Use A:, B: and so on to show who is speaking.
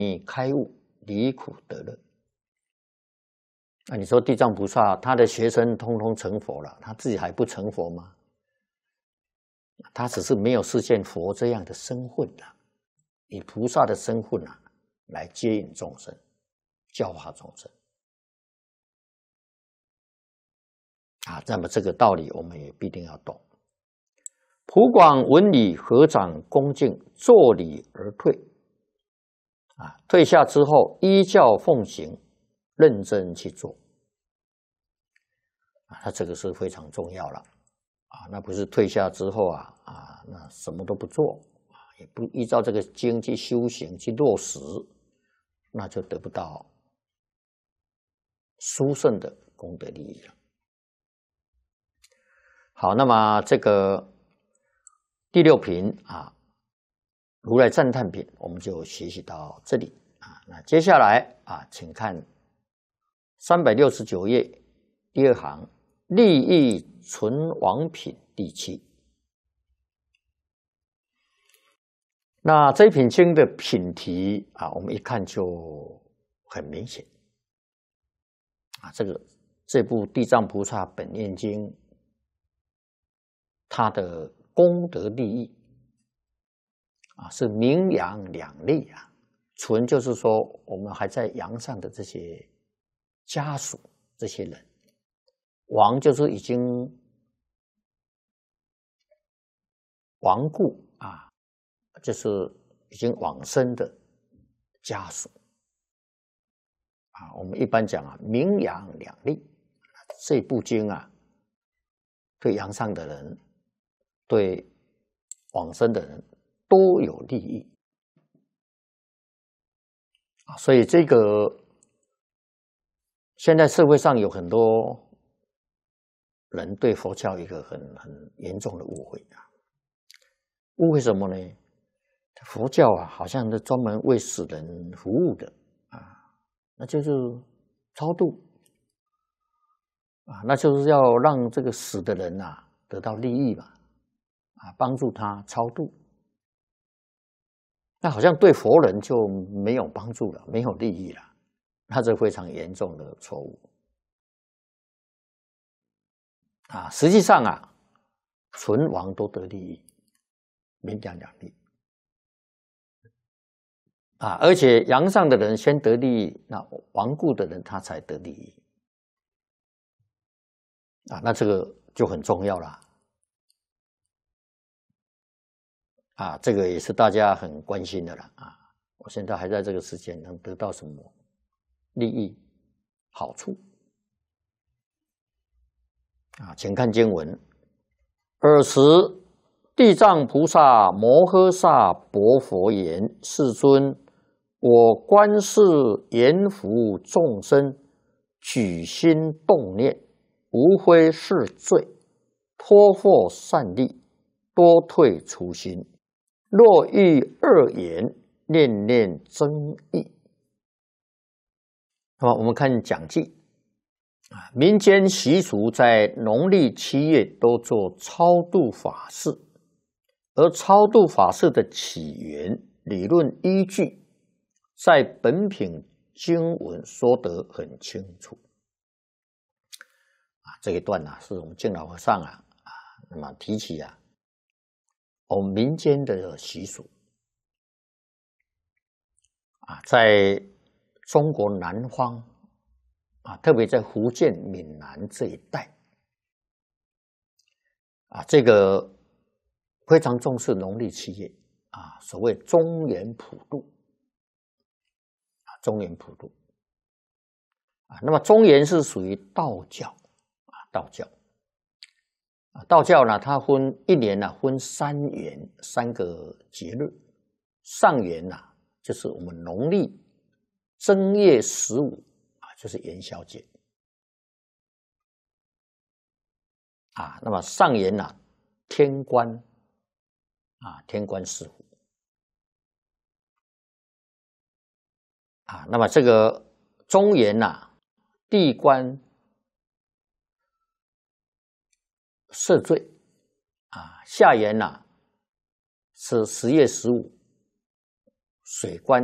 A: 你开悟，离苦得乐。那你说地藏菩萨他的学生通通成佛了，他自己还不成佛吗？他只是没有实现佛这样的身份了，以菩萨的身份来接引众生，教化众生。那么这个道理我们也必定要懂。普广闻礼，合掌恭敬，作礼而退。退下之后依教奉行，认真去做。那这个是非常重要了。那不是退下之后那什么都不做，也不依照这个经去修行去落实，那就得不到殊胜的功德利益了。好，那么这个第六品如来赞叹品，我们就学习到这里那接下来请看369页第2行，利益存亡品第7。那这一品经的品题我们一看就很明显这部《地藏菩萨本愿经》，它的功德利益是名扬两利存就是说我们还在阳上的这些家属这些人，亡就是已经亡故就是已经往生的家属我们一般讲名扬两利。这部经对阳上的人对往生的人都有利益所以这个现在社会上有很多人对佛教一个很严重的误会误会什么呢？佛教好像是专门为死人服务的那就是超度那就是要让这个死的人得到利益嘛帮助他超度。那好像对佛人就没有帮助了，没有利益了，那这非常严重的错误实际上存亡都得利益，名扬两利而且阳上的人先得利益，那亡故的人他才得利益那这个就很重要了这个也是大家很关心的了我现在还在这个世间能得到什么利益好处请看经文。尔时地藏菩萨摩诃萨薄佛言：世尊，我观世言服众生，举心动念，无非是罪，托获善利，多退初心。若遇恶言，念念增益。那么我们看讲记民间习俗在农历7月都做超度法事，而超度法事的起源、理论依据，在本品经文说得很清楚这一段是我们净老和尚那么提起我们民间的习俗在中国南方特别在福建闽南这一带这个非常重视农历7月所谓中元普渡中元普渡那么中元是属于道教道教呢，它一年分3元，3个节日。上元就是我们农历正月15就是元宵节那么上元天官天官赐福那么这个中元地官赦罪下元是10月15水官